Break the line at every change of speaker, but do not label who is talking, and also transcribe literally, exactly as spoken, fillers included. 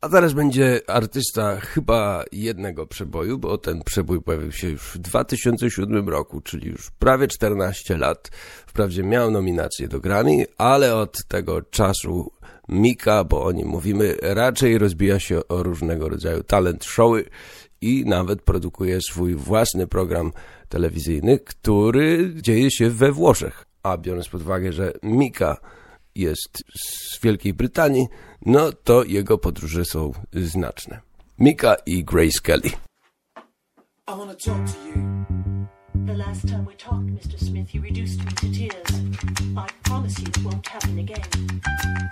A teraz będzie artysta chyba jednego przeboju, bo ten przebój pojawił się już w dwa tysiące siódmym roku, czyli już prawie czternaście lat. Wprawdzie miał nominację do Grammy, ale od tego czasu Mika, bo o nim mówimy, raczej rozbija się o różnego rodzaju talent showy i nawet produkuje swój własny program telewizyjny, który dzieje się we Włoszech. A biorąc pod uwagę, że Mika jest z Wielkiej Brytanii, no to jego podróże są znaczne. Mika i Grace Kelly.
I wanna talk to you.
The last time we talked, Mister Smith, you reduced me to tears. I promise you it won't happen again.